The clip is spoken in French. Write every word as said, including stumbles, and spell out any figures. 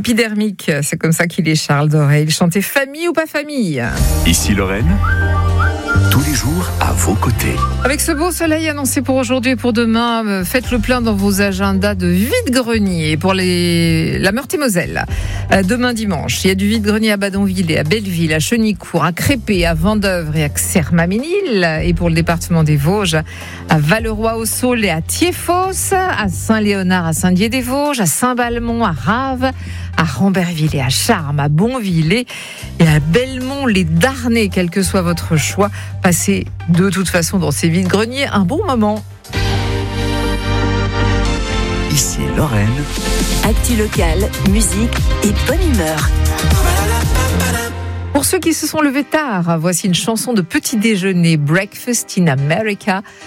Épidermique, c'est comme ça qu'il est, Charles Doré. Il chantait famille ou pas famille. Ici Lorraine, tous les jours à vos côtés. Avec ce beau soleil annoncé pour aujourd'hui et pour demain, faites le plein dans vos agendas de vide-grenier pour les... la Meurthe-et-Moselle. Demain dimanche, il y a du vide-grenier à Badonville, à Belleville, à Chenicourt, à Crépé, à Vendeuvre et à Xermaménil. Et pour le département des Vosges, à Valleroy-au-Saule et à Thiéfosse, à Saint-Léonard, à Saint-Dié-des-Vosges, à Saint-Balmont, à Raves, à Ramberville et à Charmes, à Bonvillers et à Belmont-les-Darnais, quel que soit votre choix. Passez de toute façon dans ces vide-greniers un bon moment. Ici Lorraine. Actu locale, musique et bonne humeur. Pour ceux qui se sont levés tard, voici une chanson de petit déjeuner, Breakfast in America,